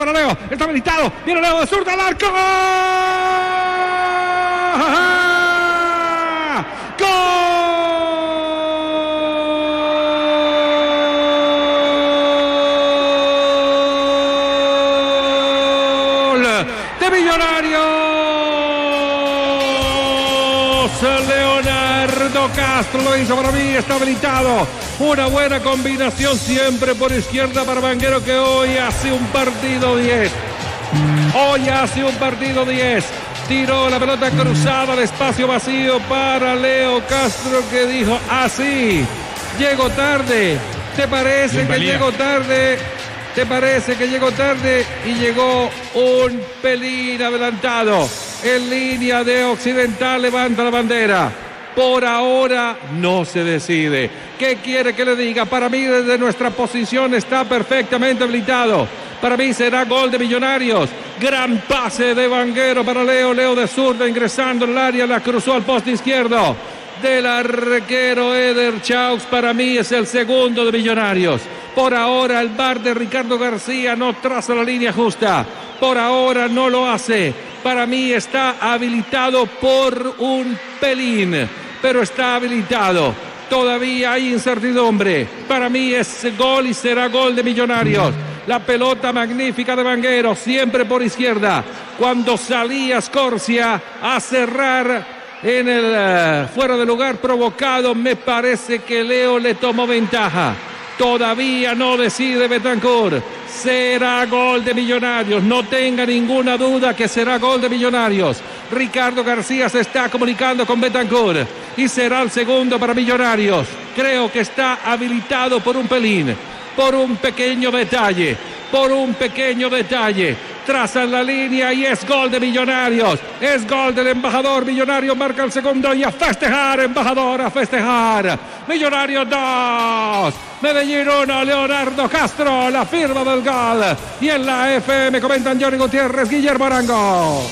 Para Leo, está habilitado, viene Leo de zurda al arco. ¡Gol de Millonarios! Leonardo Castro lo hizo. Para mí está habilitado. Una buena combinación siempre por izquierda para Vanguero, que hoy hace un partido 10. Hoy hace un partido 10. Tiró la pelota cruzada al espacio vacío para Leo Castro, que dijo así: llego tarde. ¿Te parece que llego tarde? ¿Te parece que llegó tarde? Y llegó un pelín adelantado. En línea de Occidental levanta la bandera. Por ahora no se decide. ¿Qué quiere que le diga? Para mí, desde nuestra posición está perfectamente habilitado. Para mí será gol de Millonarios. Gran pase de Vanguero para Leo. Leo de zurda ingresando en el área. La cruzó al poste izquierdo del arquero Eder Chaux. Para mí es el segundo de Millonarios. Por ahora el VAR de Ricardo García no traza la línea justa. Por ahora no lo hace. Para mí está habilitado por un pelín, pero está habilitado. Todavía hay incertidumbre. Para mí es gol y será gol de Millonarios. La pelota magnífica de Vanguero, siempre por izquierda. Cuando salía Scorsia a cerrar en el fuera de lugar provocado, me parece que Leo le tomó ventaja. Todavía no decide Betancur. Será gol de Millonarios. No tenga ninguna duda que será gol de Millonarios. Ricardo García se está comunicando con Betancur. Y será el segundo para Millonarios. Creo que está habilitado por un pelín. Por un pequeño detalle. Por un pequeño detalle. Trazan la línea y es gol de Millonarios. Es gol del embajador. Millonarios marca el segundo y a festejar, embajador, a festejar. Millonarios 2. Medellín 1, Leonardo Castro, la firma del gol. Y en la FM comentan Johnny Gutiérrez, Guillermo Arango.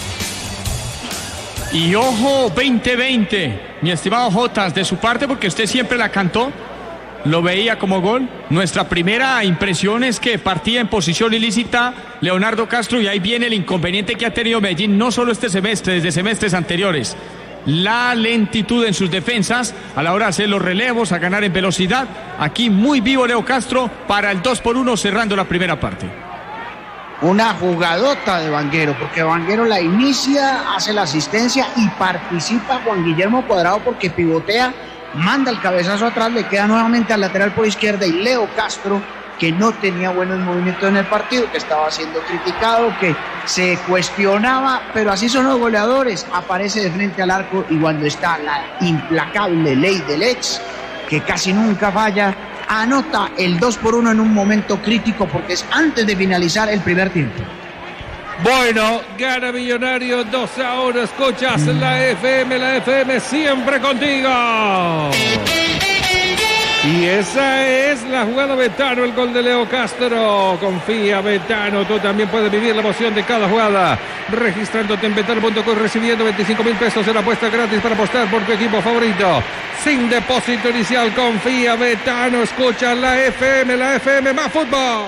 Y ojo, 2020, mi estimado Jotas, de su parte, porque usted siempre la cantó, lo veía como gol. Nuestra primera impresión es que partía en posición ilícita Leonardo Castro, y ahí viene el inconveniente que ha tenido Medellín, no solo este semestre, desde semestres anteriores. La lentitud en sus defensas a la hora de hacer los relevos, a ganar en velocidad. Aquí muy vivo Leo Castro para el 2-1 cerrando la primera parte. Una jugadota de Vanguero, porque Vanguero la inicia, hace la asistencia y participa Juan Guillermo Cuadrado porque pivotea, manda el cabezazo atrás, le queda nuevamente al lateral por izquierda y Leo Castro, que no tenía buenos movimientos en el partido, que estaba siendo criticado, que se cuestionaba, pero así son los goleadores, aparece de frente al arco y cuando está la implacable ley del ex, que casi nunca falla, anota el 2-1 en un momento crítico porque es antes de finalizar el primer tiempo. Bueno, gana Millonarios 2-1, escuchas la FM siempre contigo. Y esa es la jugada Betano, el gol de Leo Castro. Confía Betano, tú también puedes vivir la emoción de cada jugada. Registrándote en betano.com, recibiendo 25,000 pesos en apuesta gratis para apostar por tu equipo favorito. Sin depósito inicial, confía Betano, escucha la FM más fútbol.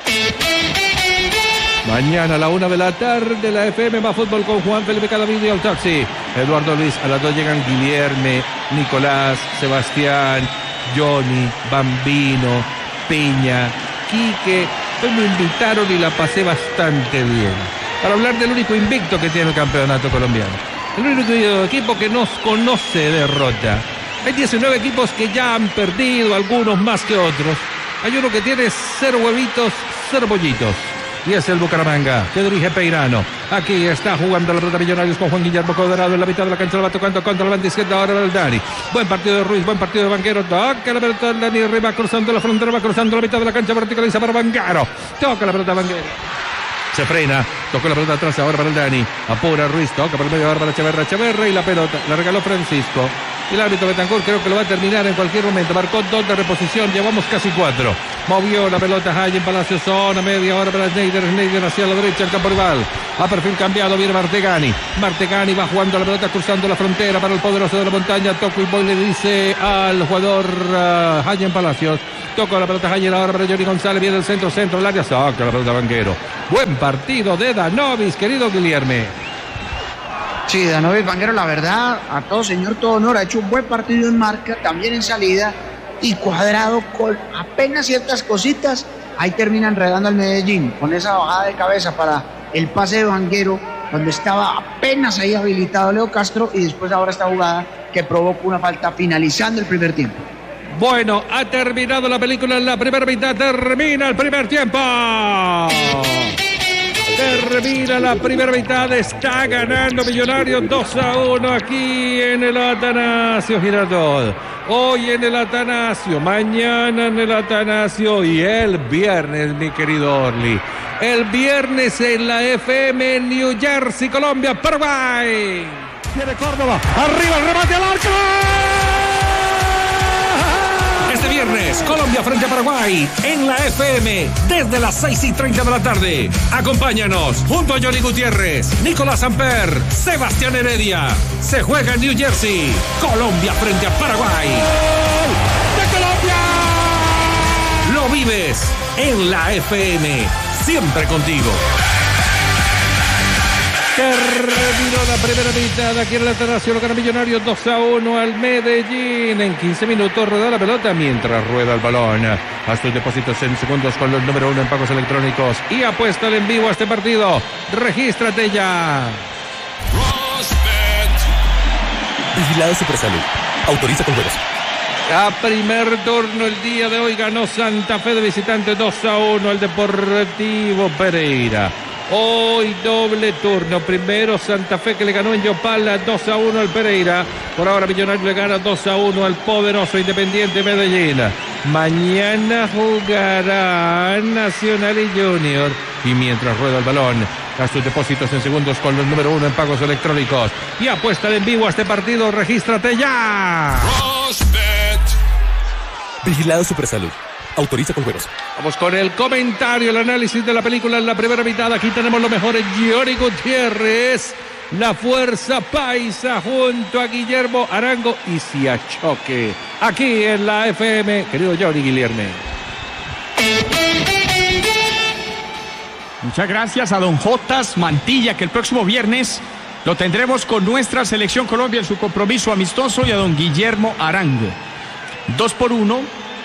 Mañana a la 1 de la tarde, la FM más fútbol con Juan Felipe Cadavid y el taxi. Eduardo Luis, a las 2 llegan Guilherme, Nicolás, Sebastián, Johnny, Bambino, Peña, Quique. Hoy me invitaron y la pasé bastante bien. Para hablar del único invicto que tiene el campeonato colombiano. El único equipo que nos conoce derrota. Hay 19 equipos que ya han perdido, algunos más que otros. Hay uno que tiene 0 huevitos, 0 bollitos. Y es el Bucaramanga, que dirige Peirano. Aquí está jugando la pelota Millonarios con Juan Guillermo Cuadrado en la mitad de la cancha. Lo va tocando contra la banda izquierda ahora del Dani. Buen partido de Ruiz, buen partido de Vanguero. Toca la pelota del Dani, arriba cruzando la frontera, va cruzando la mitad de la cancha, verticaliza para Vanguero. Toca la pelota Vanguero. Se frena, tocó la pelota atrás ahora para el Dani. Apura Ruiz, toca por el medio ahora para Echeverra y la pelota la regaló Francisco. El árbitro Betancourt creo que lo va a terminar en cualquier momento. Marcó 2 de reposición, llevamos casi 4. Movió la pelota Hayen Palacio, zona media hora para Schneider hacia la derecha, el campo rival. A perfil cambiado viene Martegani. Martegani va jugando la pelota, cruzando la frontera para el poderoso de la montaña. Toco y Boy le dice al jugador Hayen Palacios. Toca la pelota Hayen ahora para Johnny González. Viene el centro del área. Saca la pelota Vanguero. Buen partido de Danovis, querido Guilherme. Sí, Danovis Vanguero, la verdad, a todo señor, todo honor, ha hecho un buen partido en marca, también en salida, y Cuadrado con apenas ciertas cositas, ahí termina enredando al Medellín, con esa bajada de cabeza para el pase de Vanguero, donde estaba apenas ahí habilitado Leo Castro, y después ahora esta jugada que provoca una falta finalizando el primer tiempo. Bueno, ha terminado la película en la primera mitad, termina el primer tiempo. Termina la primera mitad, está ganando Millonarios 2-1 aquí en el Atanasio Girardot. Hoy en el Atanasio, mañana en el Atanasio y el viernes, mi querido Orly. El viernes en la FM New Jersey, Colombia, Paraguay. Tiene Córdoba, arriba el remate al arco. Este viernes, Colombia frente a Paraguay, en la FM, desde las 6:30 de la tarde. Acompáñanos, junto a Johnny Gutiérrez, Nicolás Samper, Sebastián Heredia. Se juega en New Jersey, Colombia frente a Paraguay. ¡De Colombia! Lo vives en la FM, siempre contigo. Terminó la primera mitad aquí en el Atanasio, lo gana Millonarios 2-1 al Medellín. En 15 minutos rueda la pelota mientras rueda el balón. Haz tus depósitos en segundos con los número 1 en pagos electrónicos y apuesta en vivo a este partido. Regístrate ya. Vigilado Supersalud. Autoriza con juegos. A primer turno el día de hoy ganó Santa Fe de visitante 2-1 al Deportivo Pereira. Hoy doble turno. Primero Santa Fe, que le ganó en Yopala 2-1 al Pereira. Por ahora Millonarios le gana 2-1 al poderoso Independiente Medellín. Mañana jugarán Nacional y Junior. Y mientras rueda el balón, haz tus depósitos en segundos con los número 1 en pagos electrónicos. Y apuesta en vivo a este partido. Regístrate ya. Vigilado Supersalud. Autoriza con juegos. Vamos con el comentario, el análisis de la película en la primera mitad. Aquí tenemos lo mejor en Johnny Gutiérrez, la fuerza paisa junto a Guillermo Arango y Siachoque. Aquí en la FM, querido Johnny Guilherme. Muchas gracias a don Jotas Mantilla, que el próximo viernes lo tendremos con nuestra selección Colombia en su compromiso amistoso, y a don Guillermo Arango. 2-1.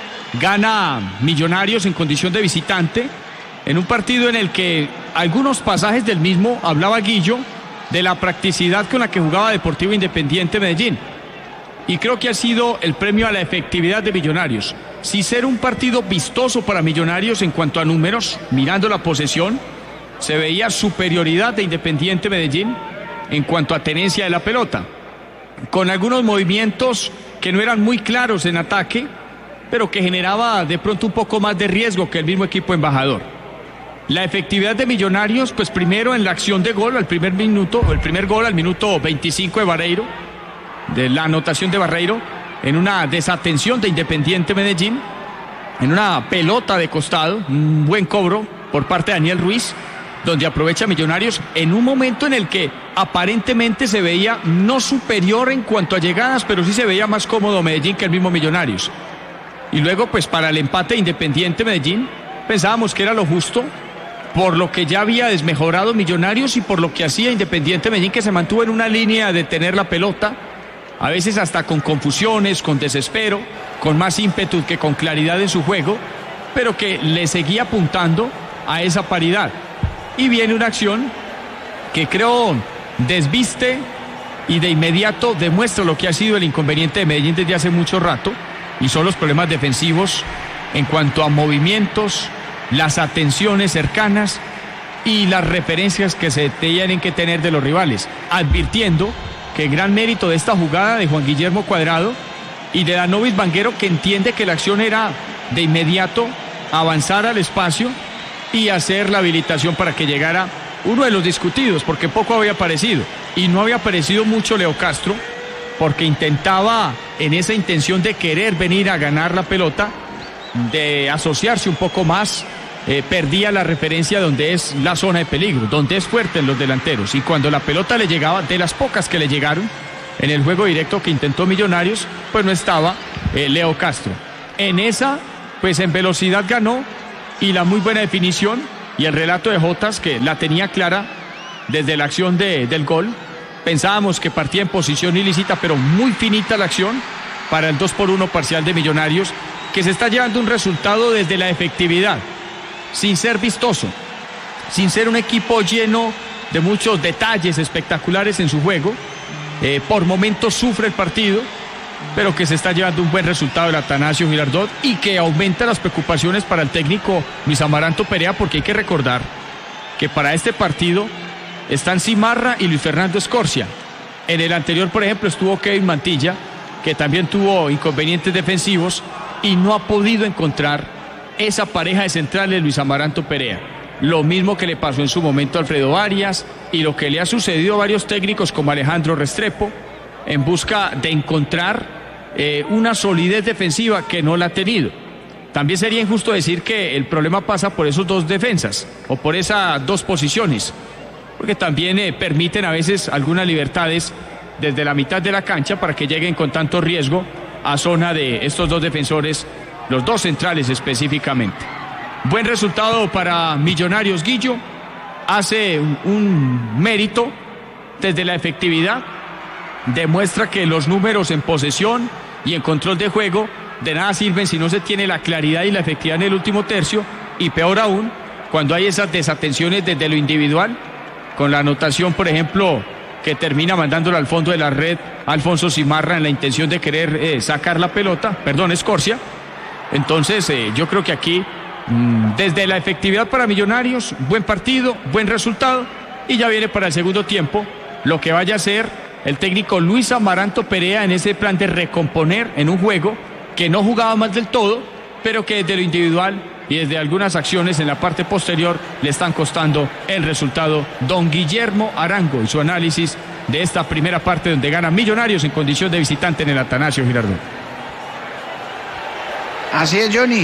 Gana Millonarios en condición de visitante en un partido en el que algunos pasajes del mismo hablaba Guillo de la practicidad con la que jugaba Deportivo Independiente Medellín, y creo que ha sido el premio a la efectividad de Millonarios. Si ser un partido vistoso para Millonarios en cuanto a números, mirando la posesión, se veía superioridad de Independiente Medellín en cuanto a tenencia de la pelota, con algunos movimientos que no eran muy claros en ataque, pero que generaba de pronto un poco más de riesgo que el mismo equipo embajador. La efectividad de Millonarios, pues primero en la acción de gol, al primer minuto, o el primer gol al minuto 25 de Barreiro, de la anotación de Barreiro, en una desatención de Independiente Medellín, en una pelota de costado, un buen cobro por parte de Daniel Ruiz, donde aprovecha Millonarios en un momento en el que aparentemente se veía no superior en cuanto a llegadas, pero sí se veía más cómodo Medellín que el mismo Millonarios. Y luego, pues para el empate de Independiente Medellín, pensábamos que era lo justo, por lo que ya había desmejorado Millonarios y por lo que hacía Independiente Medellín, que se mantuvo en una línea de tener la pelota, a veces hasta con confusiones, con desespero, con más ímpetu que con claridad en su juego, pero que le seguía apuntando a esa paridad. Y viene una acción que creo desviste y de inmediato demuestra lo que ha sido el inconveniente de Medellín desde hace mucho rato, y son los problemas defensivos en cuanto a movimientos, las atenciones cercanas y las referencias que se tienen que tener de los rivales, advirtiendo que el gran mérito de esta jugada de Juan Guillermo Cuadrado y de Danovis Vanguero, que entiende que la acción era de inmediato avanzar al espacio y hacer la habilitación para que llegara uno de los discutidos, porque poco había aparecido, y no había aparecido mucho Leo Castro, porque intentaba, en esa intención de querer venir a ganar la pelota, de asociarse un poco más, perdía la referencia donde es la zona de peligro, donde es fuerte en los delanteros, y cuando la pelota le llegaba, de las pocas que le llegaron en el juego directo que intentó Millonarios, pues no estaba Leo Castro. En esa, pues en velocidad ganó, y la muy buena definición y el relato de Jotas, que la tenía clara desde la acción del gol. Pensábamos que partía en posición ilícita, pero muy finita la acción para el 2-1 parcial de Millonarios, que se está llevando un resultado desde la efectividad, sin ser vistoso, sin ser un equipo lleno de muchos detalles espectaculares en su juego. Por momentos sufre el partido, pero que se está llevando un buen resultado el Atanasio Girardot, y que aumenta las preocupaciones para el técnico Luis Amaranto Perea, porque hay que recordar que para este partido están Cimarra y Luis Fernando Escorcia. En el anterior, por ejemplo, estuvo Kevin Mantilla, que también tuvo inconvenientes defensivos y no ha podido encontrar esa pareja de centrales Luis Amaranto Perea. Lo mismo que le pasó en su momento a Alfredo Arias, y lo que le ha sucedido a varios técnicos como Alejandro Restrepo, en busca de encontrar una solidez defensiva que no la ha tenido. También sería injusto decir que el problema pasa por esos dos defensas o por esas dos posiciones, porque también permiten a veces algunas libertades desde la mitad de la cancha para que lleguen con tanto riesgo a zona de estos dos defensores, los dos centrales específicamente. Buen resultado para Millonarios. Guillo hace un mérito desde la efectividad, demuestra que los números en posesión y en control de juego de nada sirven si no se tiene la claridad y la efectividad en el último tercio, y peor aún cuando hay esas desatenciones desde lo individual, con la anotación, por ejemplo, que termina mandándolo al fondo de la red Alfonso Cimarra en la intención de querer sacar la pelota, Escorcia. Entonces yo creo que aquí desde la efectividad para Millonarios, buen partido, buen resultado, y ya viene para el segundo tiempo lo que vaya a ser el técnico Luis Amaranto Perea en ese plan de recomponer en un juego que no jugaba más del todo, pero que desde lo individual y desde algunas acciones en la parte posterior le están costando el resultado. Don Guillermo Arango y su análisis de esta primera parte donde gana Millonarios en condición de visitante en el Atanasio Girardot. Así es, Johnny.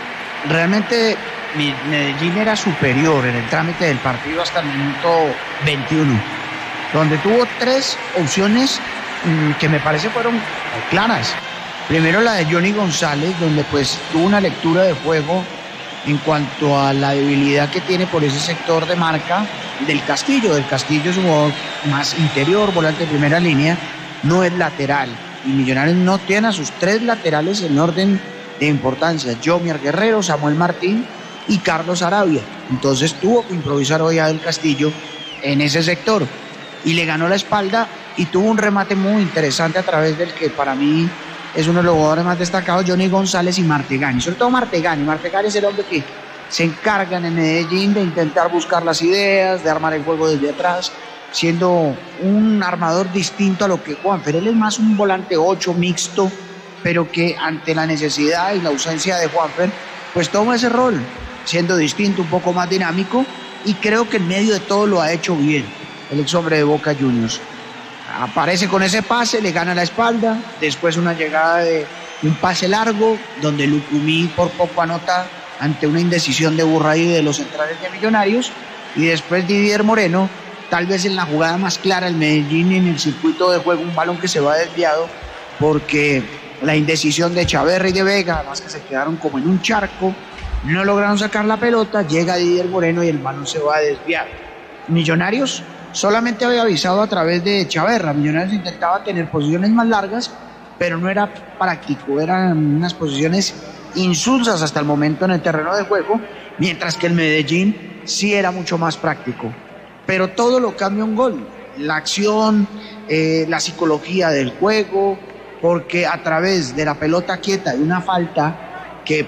Realmente Medellín era superior en el trámite del partido hasta el minuto 21, donde tuvo tres opciones que me parece fueron claras. Primero la de Johnny González, donde pues tuvo una lectura de juego en cuanto a la debilidad que tiene por ese sector de marca del Castillo. Del Castillo es un jugador más interior, volante de primera línea, no es lateral. Y Millonarios no tiene a sus tres laterales en orden de importancia: Jomier Guerrero, Samuel Martín y Carlos Arabia. Entonces tuvo que improvisar hoy a Del Castillo en ese sector, y le ganó la espalda, y tuvo un remate muy interesante a través del que para mí es uno de los jugadores más destacados, Johnny González y Martegani. Sobre todo Martegani es el hombre que se encargan en Medellín de intentar buscar las ideas, de armar el juego desde atrás, siendo un armador distinto a lo que Juanfer. Él es más un volante 8 mixto, pero que ante la necesidad y la ausencia de Juanfer, pues toma ese rol, siendo distinto, un poco más dinámico, y creo que en medio de todo lo ha hecho bien el ex hombre de Boca Juniors. Aparece con ese pase, le gana la espalda, después una llegada de un pase largo, donde Lucumí por poco anota ante una indecisión de Burray de los centrales de Millonarios, y después Didier Moreno, tal vez en la jugada más clara el Medellín en el circuito de juego, un balón que se va desviado, porque la indecisión de Chaverra y de Vega, además que se quedaron como en un charco, no lograron sacar la pelota, llega Didier Moreno y el balón se va a desviar. Millonarios solamente había avisado a través de Chaverra. Millonarios intentaba tener posiciones más largas, pero no era práctico, eran unas posiciones insulsas hasta el momento en el terreno de juego, mientras que el Medellín sí era mucho más práctico. Pero todo lo cambia un gol, la acción, la psicología del juego, porque a través de la pelota quieta y una falta que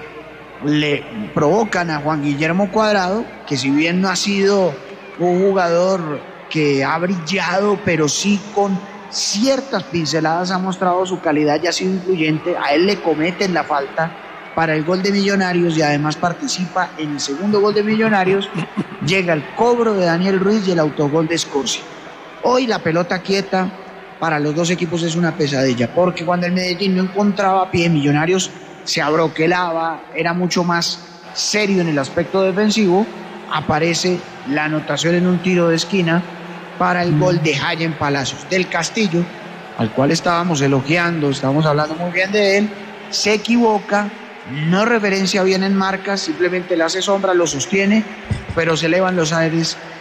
le provocan a Juan Guillermo Cuadrado, que si bien no ha sido un jugador que ha brillado, pero sí con ciertas pinceladas ha mostrado su calidad y ha sido influyente, a él le cometen la falta para el gol de Millonarios, y además participa en el segundo gol de Millonarios. Llega el cobro de Daniel Ruiz y el autogol de Escorcia. Hoy la pelota quieta para los dos equipos es una pesadilla, porque cuando el Medellín no encontraba pie, Millonarios se abroquelaba, era mucho más serio en el aspecto defensivo. Aparece la anotación en un tiro de esquina para el gol de Jayen Palacios. Del Castillo, al cual estábamos elogiando, estábamos hablando muy bien de él, se equivoca, no referencia bien en marcas, simplemente le hace sombra, lo sostiene, pero se elevan los aires